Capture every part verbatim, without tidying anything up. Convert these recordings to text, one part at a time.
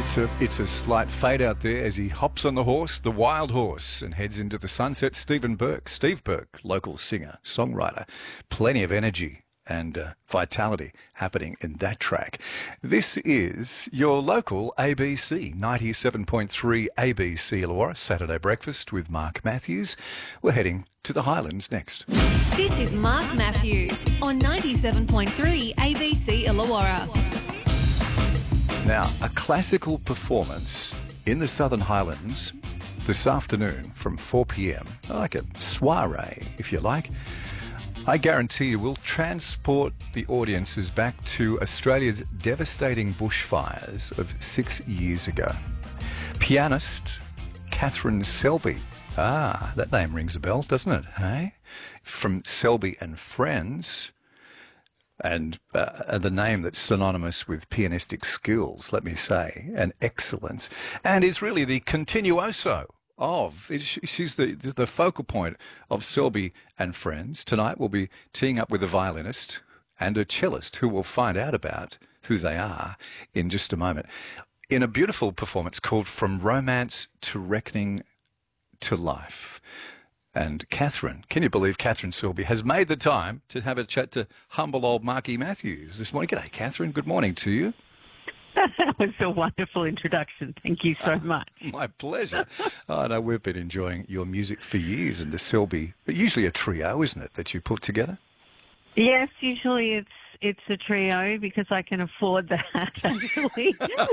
It's a, it's a slight fade out there as he hops on the horse, the wild horse, and heads into the sunset. Stephen Burke, Steve Burke, local singer, songwriter, plenty of energy and uh, vitality happening in that track. This is your local A B C, ninety-seven point three A B C Illawarra, Saturday Breakfast with Mark Matthews. We're heading to the Highlands next. This is Mark Matthews on ninety-seven point three A B C Illawarra. Now, a classical performance in the Southern Highlands this afternoon from four p.m, like a soiree, if you like. I guarantee you will transport the audiences back to Australia's devastating bushfires of six years ago. Pianist Catherine Selby. Ah, that name rings a bell, doesn't it, hey? From Selby and Friends. And uh, the name that's synonymous with pianistic skills, let me say, and excellence, and is really the continuoso of, it, she's the, the focal point of Selby and Friends. Tonight we'll be teeing up with a violinist and a cellist who we'll find out about who they are in just a moment, in a beautiful performance called From Romance to Reckoning to Life. And Catherine, can you believe Catherine Selby has made the time to have a chat to humble old Marky Matthews this morning? G'day, Catherine. Good morning to you. That was a wonderful introduction. Thank you so much. My pleasure. I know we've been enjoying your music for years, and the Selby, but usually a trio, isn't it, that you put together? Yes, usually it's it's a trio because I can afford that, actually.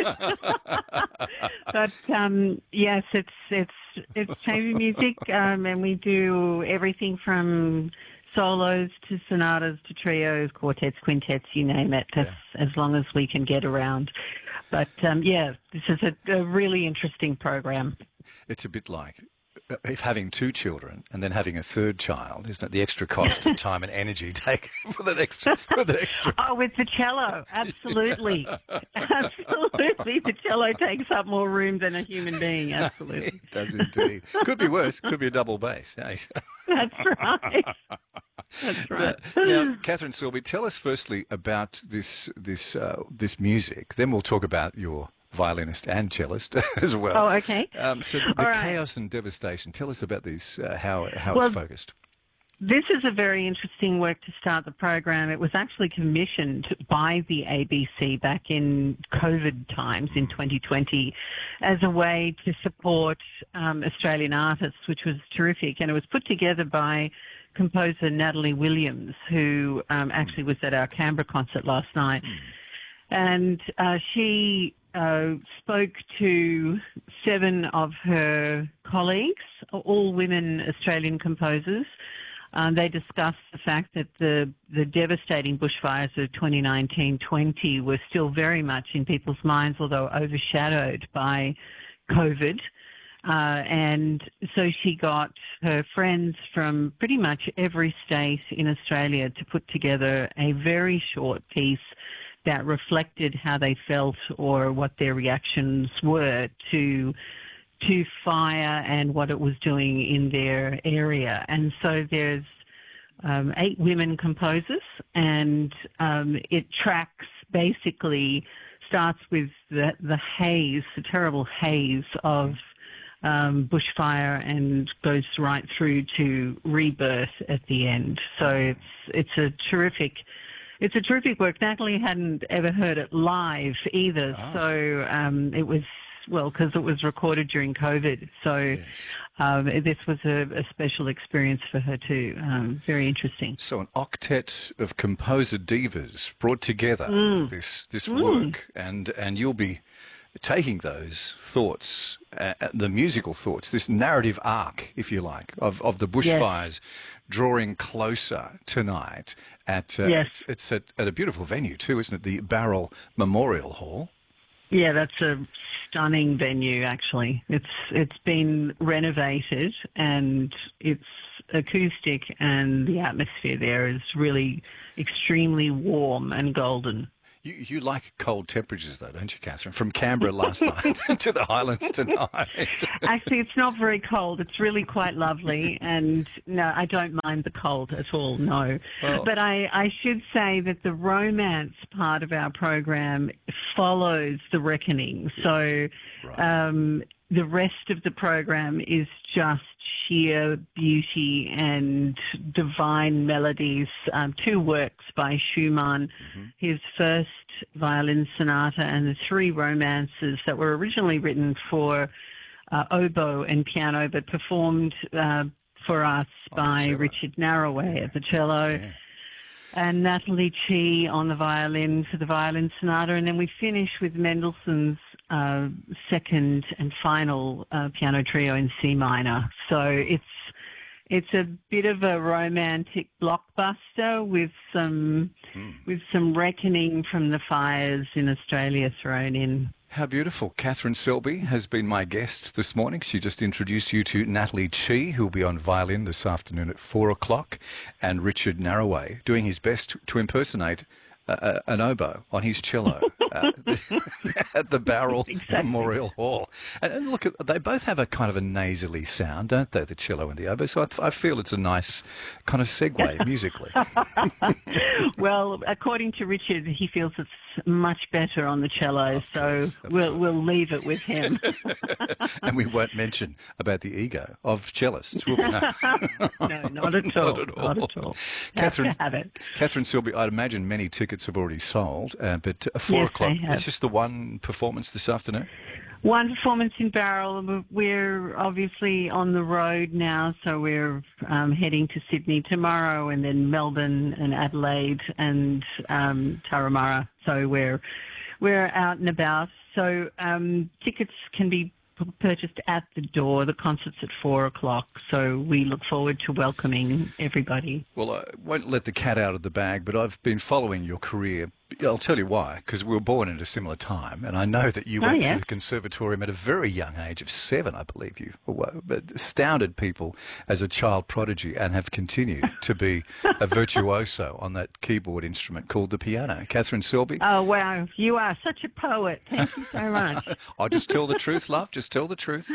But um, yes, it's it's it's chamber music, um, and we do everything from solos to sonatas to trios, quartets, quintets, you name it, as, yeah. as long as we can get around. But um, yeah, this is a, a really interesting program. It's a bit like if having two children and then having a third child, isn't it? The extra cost of time and energy taken for the next, for the extra. Oh, with the cello, absolutely, absolutely. The cello takes up more room than a human being. Absolutely, it does indeed. Could be worse. Could be a double bass. Eh? That's right. That's right. Now, now, Catherine Selby, tell us firstly about this this uh, this music. Then we'll talk about your violinist and cellist as well. Oh, okay. Um, so the All right. chaos and devastation. Tell us about these. Uh, how how well, it's focused. This is a very interesting work to start the program. It was actually commissioned by the A B C back in COVID times in twenty twenty as a way to support um, Australian artists, which was terrific. And it was put together by composer Natalie Williams, who um, actually was at our Canberra concert last night. And uh, she uh, spoke to seven of her colleagues, all women Australian composers. Um, they discussed the fact that the, the devastating bushfires of twenty nineteen twenty were still very much in people's minds, although overshadowed by COVID. Uh, and so she got her friends from pretty much every state in Australia to put together a very short piece that reflected how they felt or what their reactions were to to fire and what it was doing in their area. And so there's um, eight women composers, and um, it tracks basically, starts with the, the haze, the terrible haze of um, bushfire, and goes right through to rebirth at the end. So it's it's a terrific It's a terrific work. Natalie hadn't ever heard it live either, oh. so um, it was, well, because it was recorded during COVID. So yes. um, this was a, a special experience for her too. Um, very interesting. So an octet of composer divas brought together mm. this this mm. work, and and you'll be taking those thoughts, uh, the musical thoughts, this narrative arc, if you like, of, of the bushfires, yes. drawing closer tonight at, uh, yes. it's, it's at, at a beautiful venue too, isn't it? The Barrel Memorial Hall. Yeah, that's a stunning venue, actually. It's It's been renovated, and it's acoustic, and the atmosphere there is really extremely warm and golden. You, you like cold temperatures, though, don't you, Catherine? From Canberra last night to the Highlands tonight. Actually, it's not very cold. It's really quite lovely. And no, I don't mind the cold at all, no. Well, but I, I should say that the romance part of our program follows the reckoning. So right. um, the rest of the program is just sheer beauty and divine melodies. Um, two works by Schumann, mm-hmm. his first violin sonata, and the three romances that were originally written for uh, oboe and piano, but performed uh, for us on by Richard Narroway yeah. at the cello. Yeah. And Natalie Chi on the violin for the violin sonata. And then we finish with Mendelssohn's uh, second and final uh, piano trio in C minor. So it's it's a bit of a romantic blockbuster with some mm. with some reckoning from the fires in Australia thrown in. How beautiful. Catherine Selby has been my guest this morning. She just introduced you to Natalie Chi, who will be on violin this afternoon at four o'clock, and Richard Narroway doing his best to impersonate uh, an oboe on his cello uh, at the Barrel exactly. Memorial Hall. And, and look, they both have a kind of a nasally sound, don't they, the cello and the oboe? So I, I feel it's a nice kind of segue musically. Well, according to Richard, he feels it's much better on the cello, of so course, we'll course. we'll leave it with him. And we won't mention about the ego of cellists, will we? No, no not at all. Not at all. Not at all. Catherine, have to have it. Catherine Selby, I'd imagine many tickets have already sold, uh, but uh, four yes, o'clock. It's just the one performance this afternoon. One performance in Barrel. We're obviously on the road now, so we're um, heading to Sydney tomorrow, and then Melbourne and Adelaide and um, Turramurra. So we're we're out and about. So um, tickets can be purchased at the door. The concert's at four o'clock, so we look forward to welcoming everybody. Well, I won't let the cat out of the bag, but I've been following your career. I'll tell you why, because we were born at a similar time, and I know that you oh, went yeah. to the conservatorium at a very young age of seven, I believe you, but astounded people as a child prodigy and have continued to be a virtuoso on that keyboard instrument called the piano. Catherine Selby. Oh, wow, you are such a poet. Thank you so much. I'll just tell the truth, love, just tell the truth.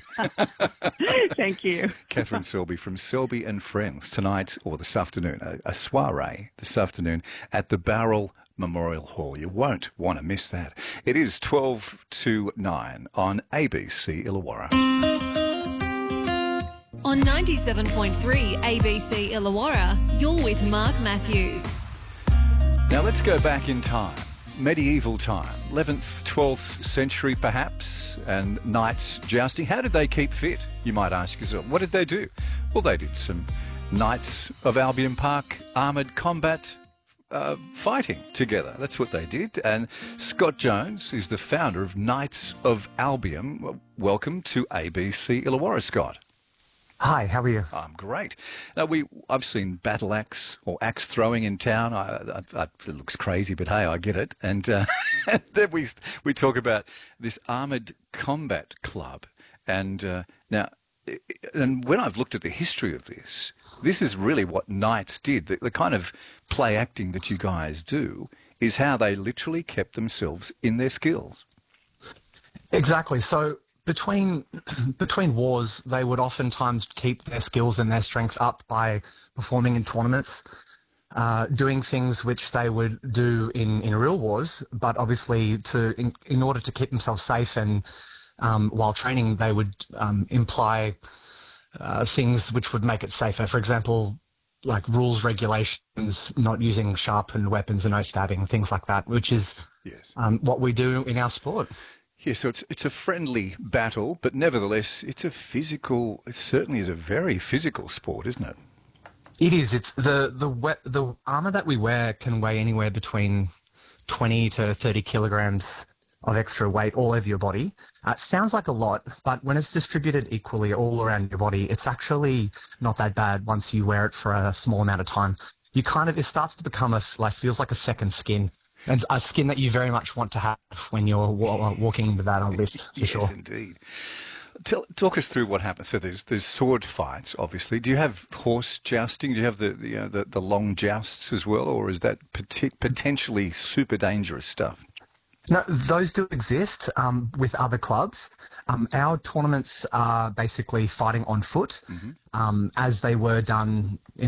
Thank you. Catherine Selby from Selby and Friends tonight, or this afternoon, a, a soiree this afternoon at the Barrel Memorial Hall. You won't want to miss that. It is twelve to nine on A B C Illawarra. On ninety-seven point three A B C Illawarra, you're with Mark Matthews. Now let's go back in time. Medieval time, eleventh, twelfth century perhaps, and knights jousting. How did they keep fit, you might ask yourself? What did they do? Well, they did some Knights of Albion Park armoured combat Uh, fighting together. That's what they did. And Scott Jones is the founder of Knights of Albion. Well, welcome to A B C Illawarra, Scott. Hi, how are you? I'm great. Now, we I've seen battle axe or axe throwing in town. I, I, I, it looks crazy, but hey, I get it. And, uh, and then we we talk about this armoured combat club. And uh, now. And when I've looked at the history of this, this is really what knights did. The, the kind of play acting that you guys do is how they literally kept themselves in their skills. Exactly. So between between wars, they would oftentimes keep their skills and their strength up by performing in tournaments, uh, doing things which they would do in, in real wars, but obviously to in, in order to keep themselves safe and Um, while training, they would um, imply uh, things which would make it safer. For example, like rules, regulations, not using sharpened weapons and no stabbing, things like that, which is yes. um, what we do in our sport. Yeah, so it's it's a friendly battle, but nevertheless, it's a physical. It certainly is a very physical sport, isn't it? It is. It's the the we- the armor that we wear can weigh anywhere between twenty to thirty kilograms of extra weight all over your body. Uh, it sounds like a lot, but when it's distributed equally all around your body, it's actually not that bad once you wear it for a small amount of time. You kind of, it starts to become a, like, feels like a second skin, and a skin that you very much want to have when you're wa- walking the battle list, for yes, sure. Indeed. Tell, talk us through what happens. So there's there's sword fights, obviously. Do you have horse jousting? Do you have the the, uh, the, the long jousts as well, or is that pot- potentially super dangerous stuff? No, those do exist um, with other clubs. Um, our tournaments are basically fighting on foot, mm-hmm. um, as they were done in